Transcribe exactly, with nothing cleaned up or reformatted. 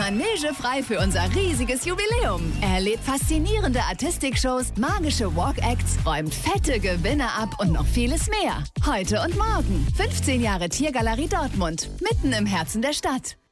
manegefrei für unser riesiges Jubiläum. Erlebt faszinierende Artistikshows, magische Walk-Acts, räumt fette Gewinne ab und noch vieles mehr. Heute und morgen. fünfzehn Jahre Tiergalerie Dortmund. Mitten im Herzen der Stadt.